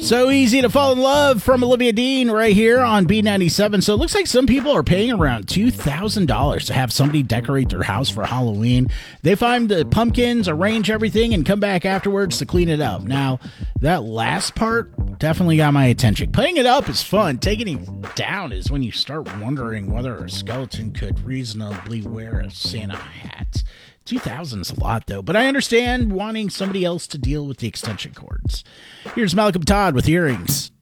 So easy to fall in love from Olivia Dean right here on B97. So it looks like some people are paying around $2,000 to have somebody decorate their house for Halloween. They find the pumpkins, arrange everything, and come back afterwards to clean it up. Now, that last part definitely got my attention. Putting it up is fun. Taking it down is when you start wondering whether a skeleton could reasonably wear a Santa hat. 2,000 is a lot, though, but I understand wanting somebody else to deal with the extension cords. Here's Malcolm Todd with Earrings.